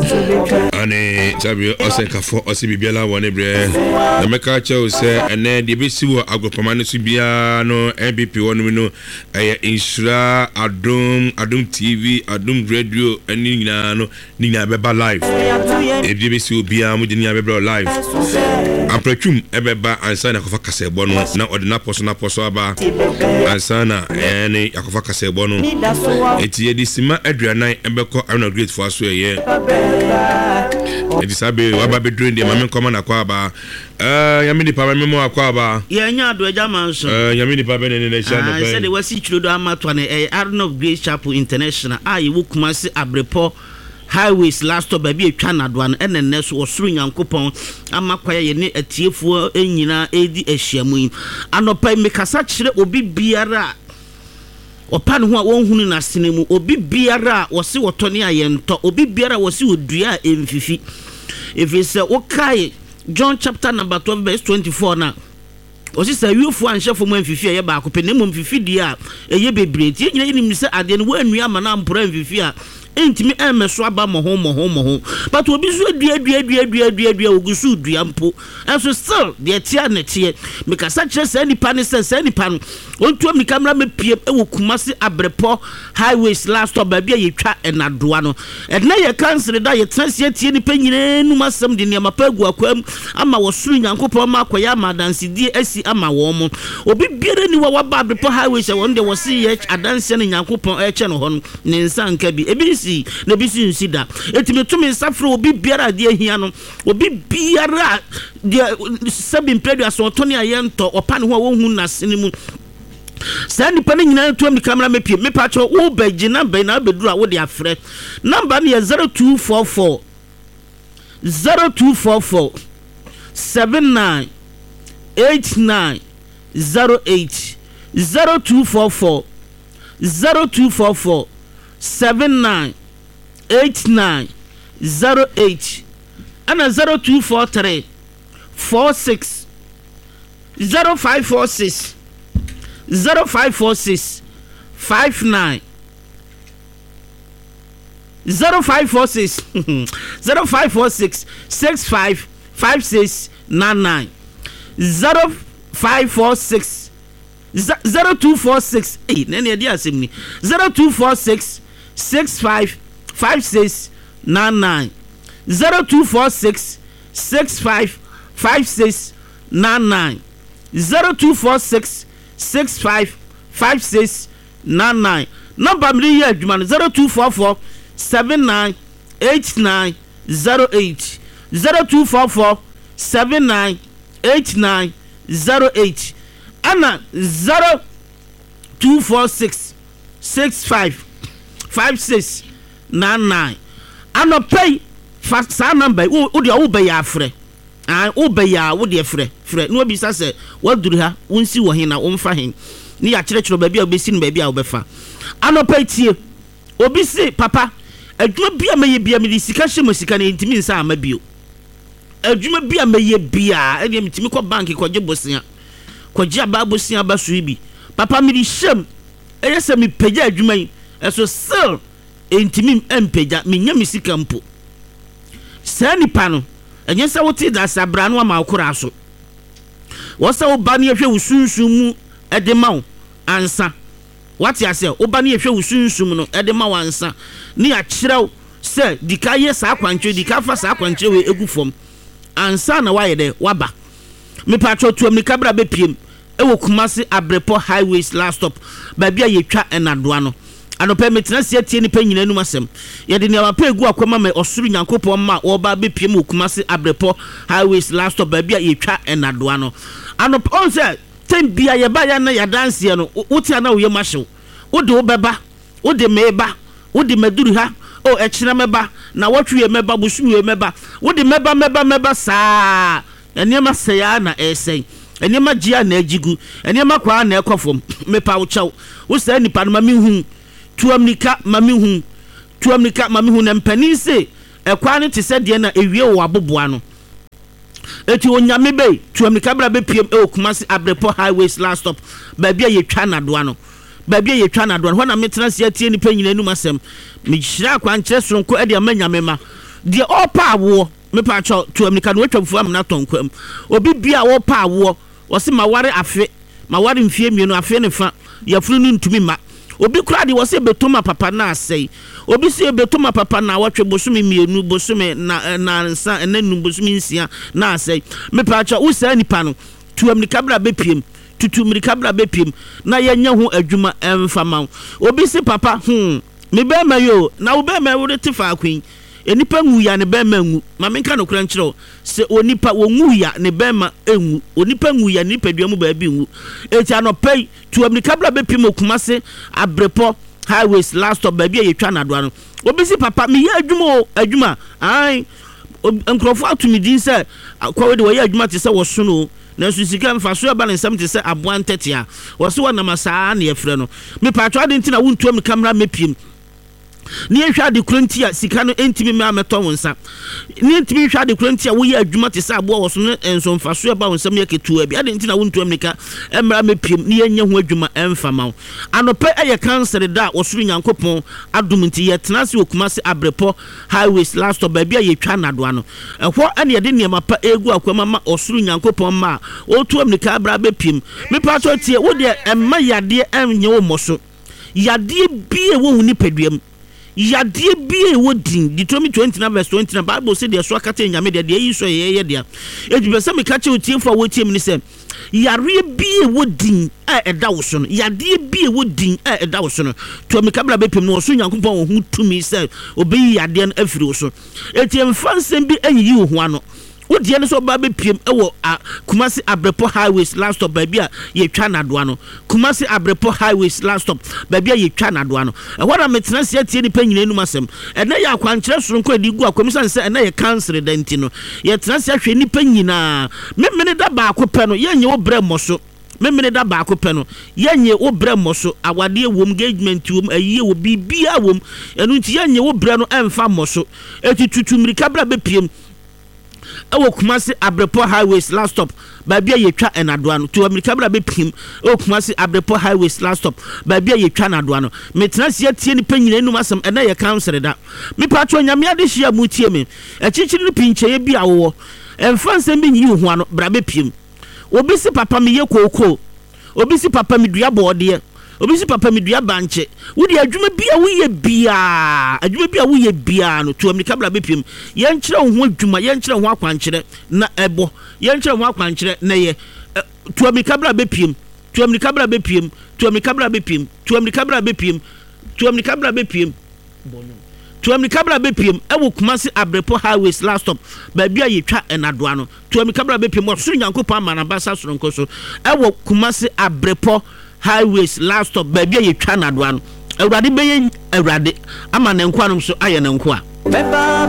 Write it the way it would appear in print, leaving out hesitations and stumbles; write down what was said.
ane sabi osekafo osibibiala woni bre na meka che o se ene de besi wo agopama no so bia no MBP wonu no insura adum TV adum radio eni nyina no nyina beba live e de besi obia mu de nyina beba live ampretwum ebeba ansa na kofa kasebo no na ordina poso aba ansa na ene yakofa kasebo no eti ye disima aduanan ebeko aruna great for aso ye edi sabe waba be doing de mame koma na kwa ba yami di papa memo akwa ba ye nya do eja manso yami di papa ne ne sha no pe said wasi chiro do amato na Arno of Grace Chapel International wo kuma se abrepo highways last stop ba bi etwa na do an enne so osuru nyankopon amakwaya ye ne atiefuo enyina edi ahyiamu yi anopai mekasa kire obi biara opan ho a wonhunu na senemu obi biara wose wotone ayento obi biara wose odua emfifi efise okai John chapter number 12 verse 24 na osi sa yufu anhefo mu emfifi ye ba ko penemu emfifi dia eye bebre tie nyina yinim se ade no wanua ma na mpora emfifi a entimi emeso aba mo but obi so dua ogusu dua mpo enso still de tia na tie mekasa kire sa nipa ne se nipa no ontu mi camera me pie e Kumasi abrepo highways last stop ba bia yetwa enadoa no edna ye cancel da ye transie tie nipa nyina nu masem de ne mapagu akwam ama wosuru nyankopon ma akoya amadanse die asi ama wo mo obi biere ni wa ba abrepo highways e won de wosi ye adanse ne nyankopon e che no ho ne nsa nka bi ebisi na bisi nsida etime tumi safro obi biara de ahia no obi biara de sabin predu asotoni ayento opa ne ho wo hu na senimu sani pani nyina to mi camera me pie me pa cho wo baji number na bedura wo de afre number ne 0244 79 89 08 0244 79 89 08 and 0243 46 0546 0546 59 0546 0546 65 56 99 0546 0246 nene dia asemni 0246 65 56 99 0246 65 56 99 0246 65 56 99 number me here adwuma 0244 79 89 08 0244 79 89 08 ana 0246 65 56 99 ano pay sa number wo de wo be ya frɛ wo be ya wo de frɛ no bi sa se waduru ha wonsi wo hin na wo mfa hin ni ya kyerɛkyerɛ ba bia obesi no ba bia wo befa ano pay tie obi se papa adwuma bia meye bia me sika hye mo sika na intimi nsa ama bio adwuma bia meye bia e de mitimi kɔ bank kɔgye bosia kɔgye ababosia ba so bi papa me di hyem eyese me pagya adwuma yi eso still intimi empagya me nya me sika mpo sa nipa no enye se wote da sabra no ma akora so wo se wo ba ne hwe wusunsun mu ede ma wo ansa wati ase wo ba ne hwe wusunsun no ede ma wo ansa ni a kyerɛw se dika ye sa kwantwe dika fa sa kwantwe we egu fom ansa na wa ye de waba me patro tuam ni kabra be piem e wo Kumasi abrepo highways last stop ba bia ye twa enadoa no anope metina se tie ni pa nyina nu masem ye de ne amapa egu akwama me osuru nyankopon ma wo ba be piem wo Kumasi abrepo highways last stop ba bia ye twa enadoa no anope on se tem bia ye ba ya na ya dance no wotia na wo ye mahyew wo de wo beba wo de meba wo de maduru ha o echira meba na wotwe meba busu meba wo de meba saa enema seya na esen enema gia na ajigu enema kwa na ekofom mepa wo chaw wo sa nipa no mami tuamnika mami hu na mpani se ekwa ne te se de na ewie wo aboboa no eti onyame be tuamnika bra be piem e Kumasi abrepo highways last stop ba bia ye twa na doa no ho na metena se atie nipa nyina nu masem me hyira kwa nkyere soronko e de amanyame ma de opa awo me pa cho to America no atwamfo am na tonkwam obi bia wo pa awo wo se ma ware afe ma ware mfie mienu afe ne fa yafuru no ntumi ma obi kura de wo se betoma papa na asai obi se betoma papa na watwe bosumi mienu bosumi na nsa enanu bosumi nsia na asai me pa cho wo sa nipa no to America bra bepiem tutu America bra bepiem na yenya ho adwuma emfama obi se papa me be ma yo na wo be ma wo te fa akwen enipa ngu ya ne be ma ngu ma menka no kura nkyerɛ se onipa wo ngu ya ne be ma engu onipa ngu ya ne padua mu ba bi ngu eti anɔpai to America bra bepiem okumase abrepo highways last stop ba bi yetwa na doa no obi se papa me ya adwuma ai nkrofo atumidin se akwa de wo ya adwuma te se wo so no na so sika mfa so ba nsam te se aboan tetea wo se wo na masaa na yefrɛ no me patwa de ntina wontu am camera mepiem ni ehwa de krontia sika no entimi me ameto wonsa ni entimi hwa de krontia wo ya adwuma te se abo wo so no enso mfa so ba wonsam yaketu abi ade ntina wontu amnika emra mepiem ni yenya ho adwuma emfa ma anopa eye cancer da wo suru nyankopon adum nti yetena se okumase abrepo highways last stop ba bia yetwa nadoa no ehwo ane ye de niema pa egu akwama ma osuru nyankopon ma otu amnika abra bepiem me pa so tie wo de emma yade enye wo moso yade bie wo huni paduam yade bie wo din Deuteronomy 20:20 Bible say de so akata nyame de yi so ye de ejube se me ka che otie fa wo tie mi ni se yare bie wo din eda wo so no yade bie wo din eda wo so no to me kabla bepem no so nyankopon wo hu tumi se obeyi yade no afiri wo so etie mfansem bi ayi wo ho ano wodi ene so ba bepiem ewo Kumasi Abrepo highways last stop ba bia yetwa nadoa no Kumasi Abrepo highways last stop ba bia yetwa nadoa no ehwara metena se tie ni panyina enu masem ene ya akwankyere soronko edi gu akwamisa nse ene ye cancer denti no yetena se hwe ni panyina memene da ba akopɛ no yenye wo brɛ moso memene da ba akopɛ no yenye wo brɛ moso awade wom engagement wom ayiye wo bibia wom enu nti yenye wo brɛ no emfa moso etitutu mirika bra bepiem ewo Kumasi Abrepo highways last stop ba bia yetwa enadoa no to America bra bepim ewo Kumasi Abrepo highways last stop ba bia yetwa nadoa no metena se tie ni panyina enum asem ena ye cancer da me patro nyame ade hia mu tie me echichiri ni pinche bi awo emfansem bi yi ho ano bra bepim obi si papa me ye kokoo obi si papa me dua boode obi si papa me dua banche wodi adwuma bia wo ye bia no to America bra bepiem ye nkyere ho adwuma ye nkyere ho akwankyere na ebo ye nkyere ho akwankyere na ye to America bra bepiem to America bra bepiem to America bra bepiem to America bra bepiem to America bra bepiem to America bra bepiem ewo Kumasi Abrepo highways last stop ba bia yetwa enadoa no to America bra bepiem wo suru nyankopon amanaba sa soronko so ewo Kumasi Abrepo highways last stop ba bia yetwa nadoa no awurade beye awurade ama ne nkwa no so aye ne nkwa